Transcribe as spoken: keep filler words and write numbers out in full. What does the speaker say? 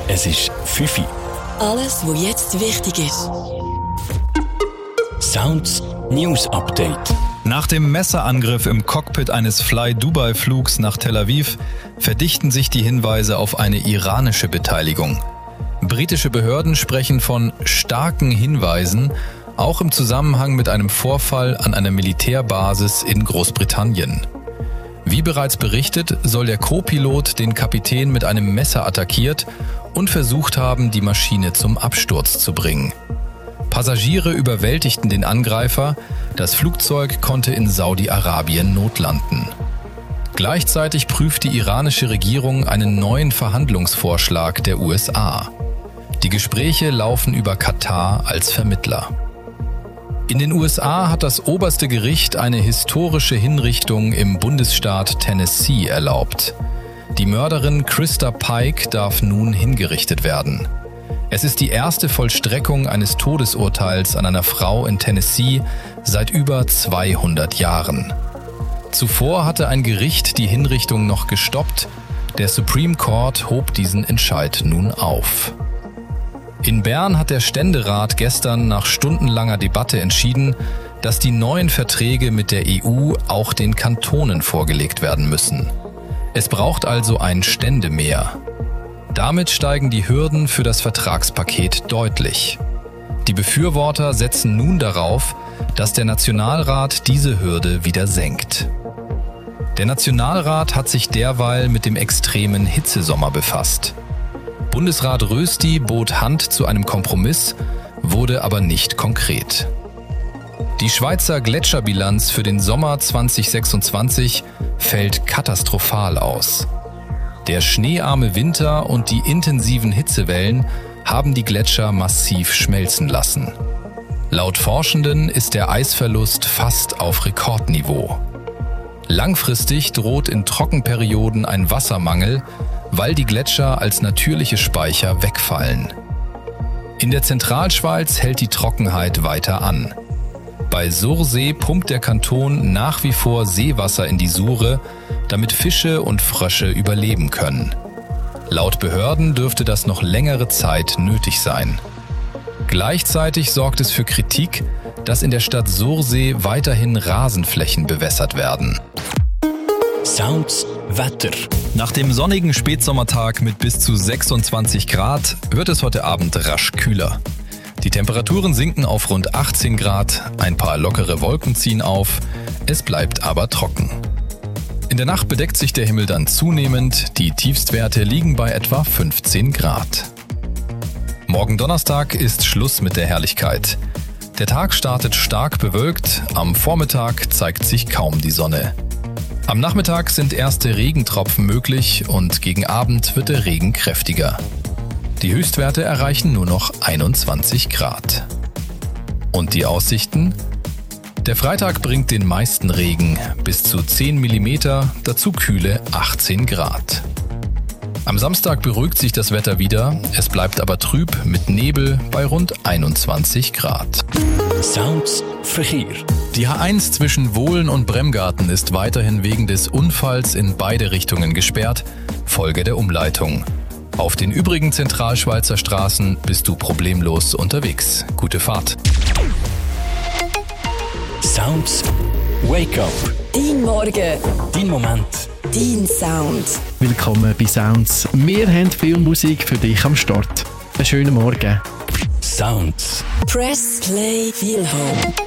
Es ist fünf Uhr. Alles, was jetzt wichtig ist. Sounds News Update. Nach dem Messerangriff im Cockpit eines Fly-Dubai-Flugs nach Tel Aviv verdichten sich die Hinweise auf eine iranische Beteiligung. Britische Behörden sprechen von starken Hinweisen, auch im Zusammenhang mit einem Vorfall an einer Militärbasis in Großbritannien. Wie bereits berichtet, soll der Co-Pilot den Kapitän mit einem Messer attackiert und versucht haben, die Maschine zum Absturz zu bringen. Passagiere überwältigten den Angreifer, das Flugzeug konnte in Saudi-Arabien notlanden. Gleichzeitig prüft die iranische Regierung einen neuen Verhandlungsvorschlag der U S A. Die Gespräche laufen über Katar als Vermittler. In den U S A hat das oberste Gericht eine historische Hinrichtung im Bundesstaat Tennessee erlaubt. Die Mörderin Krista Pike darf nun hingerichtet werden. Es ist die erste Vollstreckung eines Todesurteils an einer Frau in Tennessee seit über zweihundert Jahren. Zuvor hatte ein Gericht die Hinrichtung noch gestoppt. Der Supreme Court hob diesen Entscheid nun auf. In Bern hat der Ständerat gestern nach stundenlanger Debatte entschieden, dass die neuen Verträge mit der E U auch den Kantonen vorgelegt werden müssen. Es braucht also ein Ständemehr. Damit steigen die Hürden für das Vertragspaket deutlich. Die Befürworter setzen nun darauf, dass der Nationalrat diese Hürde wieder senkt. Der Nationalrat hat sich derweil mit dem extremen Hitzesommer befasst. Bundesrat Rösti bot Hand zu einem Kompromiss, wurde aber nicht konkret. Die Schweizer Gletscherbilanz für den Sommer zwanzig sechsundzwanzig fällt katastrophal aus. Der schneearme Winter und die intensiven Hitzewellen haben die Gletscher massiv schmelzen lassen. Laut Forschenden ist der Eisverlust fast auf Rekordniveau. Langfristig droht in Trockenperioden ein Wassermangel, weil die Gletscher als natürliche Speicher wegfallen. In der Zentralschweiz hält die Trockenheit weiter an. Bei Sursee pumpt der Kanton nach wie vor Seewasser in die Sure, damit Fische und Frösche überleben können. Laut Behörden dürfte das noch längere Zeit nötig sein. Gleichzeitig sorgt es für Kritik, dass in der Stadt Sursee weiterhin Rasenflächen bewässert werden. Sounds Wetter. Nach dem sonnigen Spätsommertag mit bis zu sechsundzwanzig Grad wird es heute Abend rasch kühler. Die Temperaturen sinken auf rund achtzehn Grad, ein paar lockere Wolken ziehen auf, es bleibt aber trocken. In der Nacht bedeckt sich der Himmel dann zunehmend, die Tiefstwerte liegen bei etwa fünfzehn Grad. Morgen Donnerstag ist Schluss mit der Herrlichkeit. Der Tag startet stark bewölkt, am Vormittag zeigt sich kaum die Sonne. Am Nachmittag sind erste Regentropfen möglich und gegen Abend wird der Regen kräftiger. Die Höchstwerte erreichen nur noch einundzwanzig Grad. Und die Aussichten? Der Freitag bringt den meisten Regen, bis zu zehn Millimeter, dazu kühle achtzehn Grad. Am Samstag beruhigt sich das Wetter wieder, es bleibt aber trüb mit Nebel bei rund einundzwanzig Grad. Sounds Verkehr. Die H eins zwischen Wohlen und Bremgarten ist weiterhin wegen des Unfalls in beide Richtungen gesperrt, Folge der Umleitung. Auf den übrigen Zentralschweizer Straßen bist du problemlos unterwegs. Gute Fahrt. Sounds Wake Up. Dein Morgen. Dein Moment. Dein Sound. Willkommen bei Sounds. Wir haben viel Musik für dich am Start. Einen schönen Morgen. Sounds. Press Play Feel Home.